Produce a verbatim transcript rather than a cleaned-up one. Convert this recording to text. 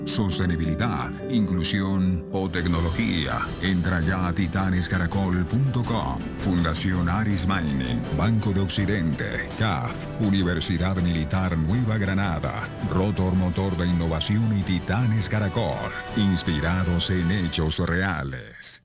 sostenibilidad, inclusión o tecnología. Entra ya a titanes caracol punto com. Fundación Aris Mining, Banco de Occidente, C A F, Universidad Militar Nueva Granada, Rotor Motor de Innovación y Titanes Caracol. Inspirados en hechos reales.